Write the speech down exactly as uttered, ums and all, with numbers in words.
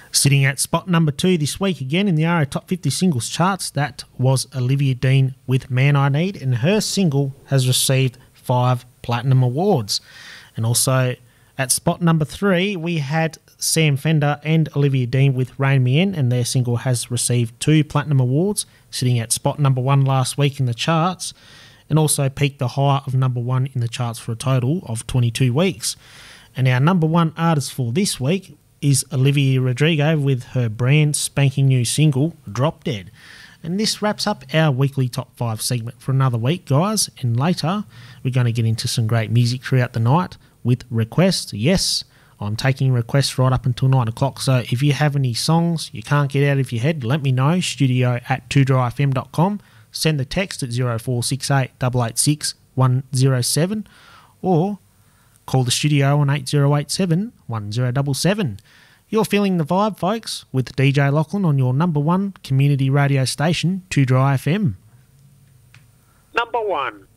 Sitting at spot number two this week again in the R A Top fifty Singles charts, that was Olivia Dean with Man I Need, and her single has received five Platinum Awards. And also at spot number three, we had Sam Fender and Olivia Dean with Rain Me In, and their single has received two Platinum Awards, sitting at spot number one last week in the charts, and also peaked the high of number one in the charts for a total of twenty-two weeks. And our number one artist for this week is Olivia Rodrigo with her brand spanking new single, Drop Dead. And this wraps up our weekly top five segment for another week, guys. And later, we're going to get into some great music throughout the night with requests. Yes, I'm taking requests right up until nine o'clock. So if you have any songs you can't get out of your head, let me know. Studio at two dry f m dot com. Send the text at zero four six eight eight eight six one zero seven or call the studio on eight zero eight seven one zero seven seven. You're feeling the vibe, folks, with D J Lachlan on your number one community radio station, two Dry F M. Number one.